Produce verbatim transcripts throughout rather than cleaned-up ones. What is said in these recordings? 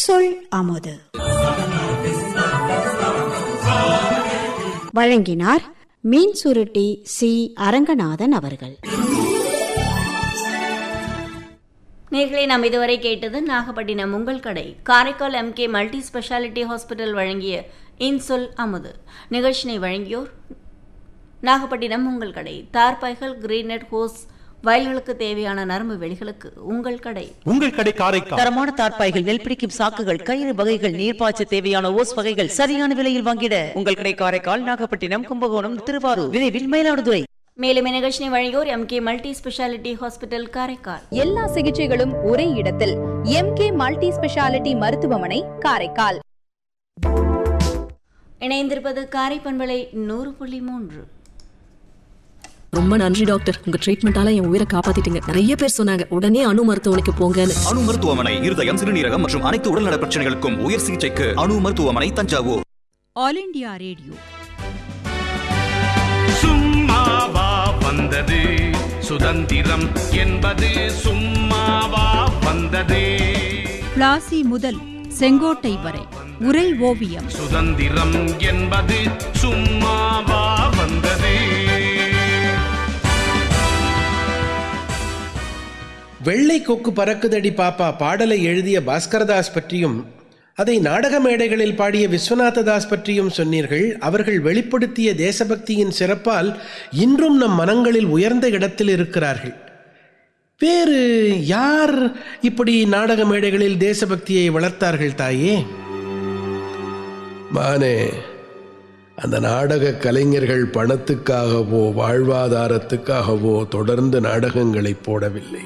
இன்சொல் அமுது வழங்கினார் மீன் சுருட்டி சி அரங்கநாதன் அவர்கள். நேர்களை நாம் இதுவரை கேட்டது நாகப்பட்டினம் உங்கள் கடை Karaikal M K multi speciality hospital வழங்கிய இன்சொல் அமுது. நிகழ்ச்சியை வழங்கியோர் நாகப்பட்டினம் உங்கள் கடை தார்பாய்கள் கிரீனட் ஹோஸ் வயல்களுக்கு தேவையான நரம்பு வெளிகளுக்கு உங்கள் கடை. உங்கள் கடை காரைக்கால். தரமான தார்பாய்கள், நெல் பிடிக்கும் சாக்குகள், கயிறு வகைகள், நீர்ப்பாய்ச்ச தேவையான ஓஸ் வகைகள் சரியான விலையில் வாங்கிட உங்கள் கடை காரைக்கால், நாகப்பட்டினம், கும்பகோணம், திருவாரூர், விரைவில் மயிலாடுதுறை. மேலும் நிகழ்ச்சியை வழங்கியோர் M K multi speciality hospital Karaikal. எல்லா சிகிச்சைகளும் ஒரே இடத்தில் எம் கே மல்டி ஸ்பெஷாலிட்டி மருத்துவமனை காரைக்கால். இணைந்திருப்பது காரை பண்பலை நூறு புள்ளி மூன்று. ரொம்ப நன்றி டாக்டர், உங்க ட்ரீட்மெண்டால என் உயிரை காப்பாத்திட்டீங்க. நிறைய பேர் சொன்னாங்க உடனே அணு மருத்துவமனைக்கு போங்கன்னு. அணு மருத்துவமனை இருதயம், சிறுநீரகம் மற்றும் அனைத்து உடல்நல பிரச்சனைகளுக்கும் உயர் சிகிச்சைக்கு அணு மருத்துவமனை தஞ்சாவூர். All India radio. சும்மாவா வந்தது சுதந்திரம் என்பது, சும்மாவா வந்தது. பிளாசி முதல் செங்கோட்டை வரை உரை ஓவியம். சுதந்திரம் என்பது சும்மாவா வந்தது. வெள்ளை கொக்கு பறக்குதடி பாப்பா பாடலை எழுதிய பாஸ்கரதாஸ் பற்றியும் அதை நாடக மேடைகளில் பாடிய விஸ்வநாததாஸ் பற்றியும் சொன்னீர்கள். அவர்கள் வெளிப்படுத்திய தேசபக்தியின் சிறப்பால் இன்றும் நம் மனங்களில் உயர்ந்த இடத்தில் இருக்கிறார்கள். வேறு யார் இப்படி நாடக மேடைகளில் தேசபக்தியை வளர்த்தார்கள் தாயே? மானே, அந்த நாடக கலைஞர்கள் பணத்துக்காகவோ வாழ்வாதாரத்துக்காகவோ தொடர்ந்து நாடகங்களை போடவில்லை.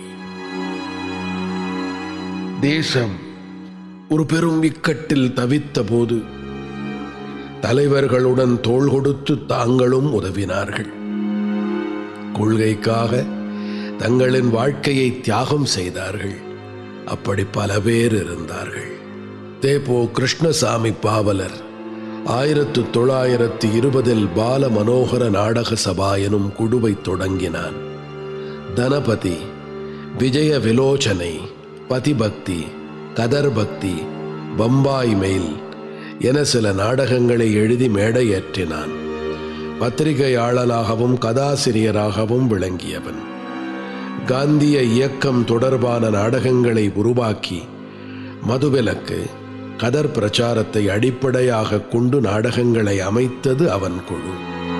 தேசம் ஒரு பெரும் இக்கட்டில் தவித்த போது தலைவர்களுடன் தோள் கொடுத்து தாங்களும் உதவினார்கள். கொள்கைக்காக தங்களின் வாழ்க்கையை தியாகம் செய்தார்கள். அப்படி பல பேர் இருந்தார்கள். தேப்போ கிருஷ்ணசாமி பாவலர் ஆயிரத்து தொள்ளாயிரத்து இருபதில் பால மனோகர நாடக சபா எனும் குழுவை தொடங்கினான். தனபதி, விஜய விலோச்சனை, பதிபக்தி, கதர் பக்தி, பம்பாய் மெயில் என சில நாடகங்களை எழுதி மேடையேற்றினான். பத்திரிகையாளனாகவும் கதாசிரியராகவும் விளங்கியவன். காந்திய இயக்கம் தொடர்பான நாடகங்களை உருவாக்கி மதுவிலக்கு, கதர் பிரச்சாரத்தை அடிப்படையாக கொண்டு நாடகங்களை அமைத்தது அவன் குழு.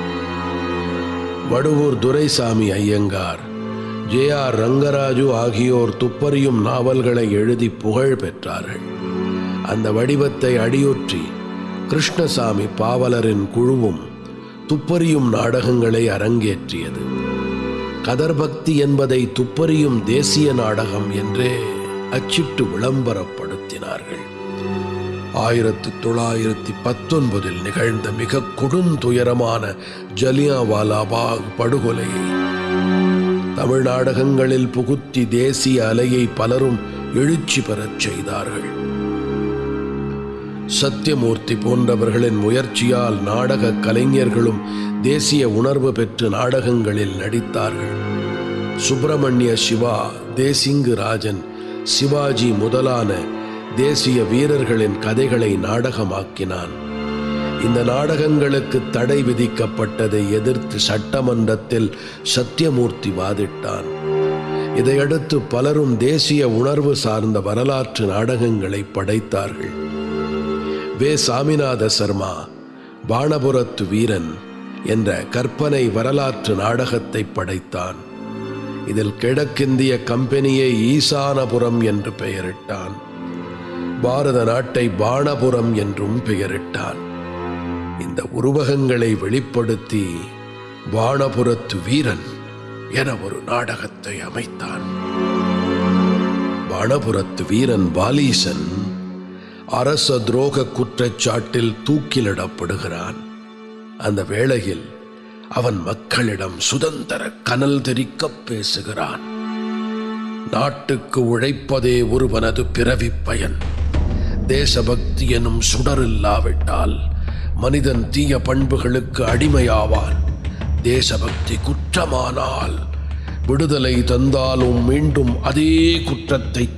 வடுவூர் துரைசாமி ஐயங்கார், ஜே ஆர் ரங்கராஜு ஆகியோர் துப்பறியும் நாவல்களை எழுதி புகழ் பெற்றார்கள். அந்த வடிவத்தை அடியொற்றி கிருஷ்ணசாமி பாவலரின் குழுவும் துப்பறியும் நாடகங்களை அரங்கேற்றியது. கதர்பக்தி என்பதை துப்பறியும் தேசிய நாடகம் என்றே அச்சிட்டு விளம்பரப்படுத்தினார்கள். ஆயிரத்தி தொள்ளாயிரத்தி பத்தொன்பதில் நிகழ்ந்த மிக கொடுந்துயரமான ஜலியான்வாலா பாக் படுகொலையை தமிழ் நாடகங்களில் புகுத்தி தேசிய அலையை பலரும் எழுச்சி பெறச் செய்தார்கள். சத்தியமூர்த்தி போன்றவர்களின் முயற்சியால் நாடக கலைஞர்களும் தேசிய உணர்வு பெற்று நாடகங்களில் நடித்தார்கள். சுப்பிரமணிய சிவா, தேசிங்கு ராஜன், சிவாஜி முதலான தேசிய வீரர்களின் கதைகளை நாடகமாக்கினான். இந்த நாடகங்களுக்கு தடை விதிக்கப்பட்டதை எதிர்த்து சட்டமன்றத்தில் சத்தியமூர்த்தி வாதிட்டான். இதையடுத்து பலரும் தேசிய உணர்வு சார்ந்த வரலாற்று நாடகங்களை படைத்தார்கள். வே சாமிநாத சர்மா பாணபுரத்து வீரன் என்ற கற்பனை வரலாற்று நாடகத்தை படைத்தான். இதில் கிழக்கிந்திய கம்பெனியை ஈசானபுரம் என்று பெயரிட்டான். பாரத நாட்டை பாணபுரம் என்றும் பெயரிட்டான். இந்த உருவகங்களை வெளிப்படுத்தி வானபுரத்து வீரன் என ஒரு நாடகத்தை அமைத்தான். வானபுரத்து வீரன் வாலீசன் அரச துரோக குற்றச்சாட்டில் தூக்கிலிடப்படுகிறான். அந்த வேளையில் அவன் மக்களிடம் சுதந்திர கனல் தெரிக்க பேசுகிறான். நாட்டுக்கு உழைப்பதே ஒருவனது பிறவி பயன். தேசபக்தி எனும் சுடரில்லாவிட்டால் மனிதன் தீய பண்புகளுக்கு அடிமையாவான். தேசபக்தி குற்றமானால் விடுதலை தந்தாலும் மீண்டும் அதே குற்றத்தை